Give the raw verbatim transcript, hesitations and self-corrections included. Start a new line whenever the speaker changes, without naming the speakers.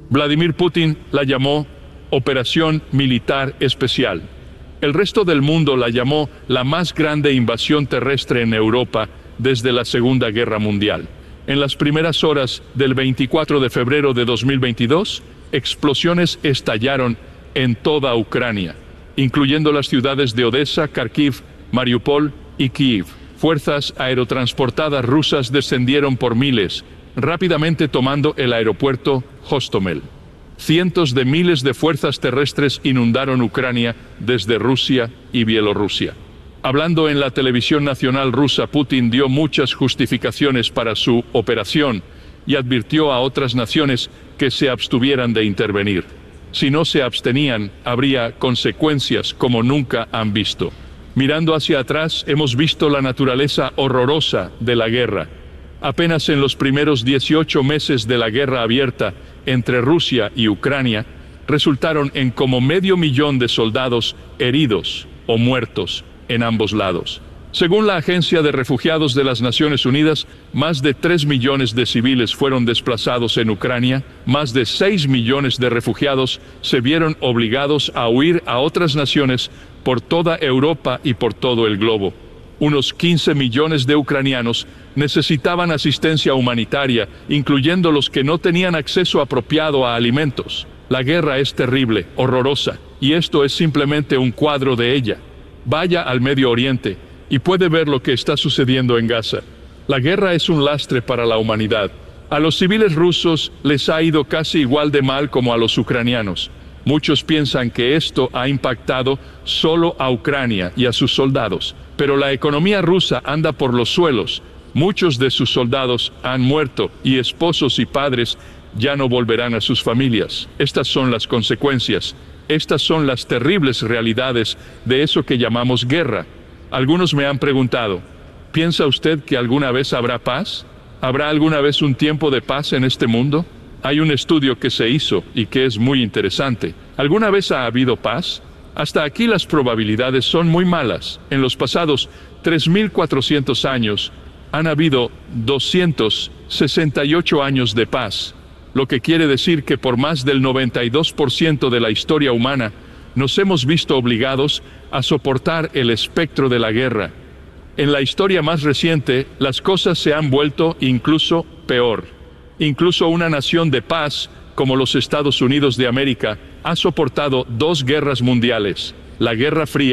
Vladimir Putin la llamó Operación Militar Especial. El resto del mundo la llamó la más grande invasión terrestre en Europa desde la Segunda Guerra Mundial. En las primeras horas del veinticuatro de febrero de dos mil veintidós, explosiones estallaron en toda Ucrania, incluyendo las ciudades de Odessa, Kharkiv, Mariupol y Kiev. Fuerzas aerotransportadas rusas descendieron por miles, rápidamente tomando el aeropuerto Hostomel. Cientos de miles de fuerzas terrestres inundaron Ucrania desde Rusia y Bielorrusia. Hablando en la televisión nacional rusa, Putin dio muchas justificaciones para su operación y advirtió a otras naciones que se abstuvieran de intervenir. Si no se abstenían, habría consecuencias como nunca han visto. Mirando hacia atrás, hemos visto la naturaleza horrorosa de la guerra. Apenas en los primeros dieciocho meses de la guerra abierta entre Rusia y Ucrania, resultaron en como medio millón de soldados heridos o muertos en ambos lados. Según la Agencia de Refugiados de las Naciones Unidas, más de tres millones de civiles fueron desplazados en Ucrania, más de seis millones de refugiados se vieron obligados a huir a otras naciones por toda Europa y por todo el globo. Unos quince millones de ucranianos necesitaban asistencia humanitaria, incluyendo los que no tenían acceso apropiado a alimentos. La guerra es terrible, horrorosa, y esto es simplemente un cuadro de ella. Vaya al Medio Oriente y puede ver lo que está sucediendo en Gaza. La guerra es un lastre para la humanidad. A los civiles rusos les ha ido casi igual de mal como a los ucranianos. Muchos piensan que esto ha impactado solo a Ucrania y a sus soldados, pero la economía rusa anda por los suelos. Muchos de sus soldados han muerto y esposos y padres ya no volverán a sus familias. Estas son las consecuencias. Estas son las terribles realidades de eso que llamamos guerra. Algunos me han preguntado, ¿piensa usted que alguna vez habrá paz? ¿Habrá alguna vez un tiempo de paz en este mundo? Hay un estudio que se hizo y que es muy interesante. ¿Alguna vez ha habido paz? Hasta aquí las probabilidades son muy malas. En los pasados tres mil cuatrocientos años han habido doscientos sesenta y ocho años de paz, lo que quiere decir que por más del noventa y dos por ciento de la historia humana nos hemos visto obligados a soportar el espectro de la guerra. En la historia más reciente, las cosas se han vuelto incluso peor. Incluso una nación de paz, como los Estados Unidos de América, ha soportado dos guerras mundiales, la Guerra Fría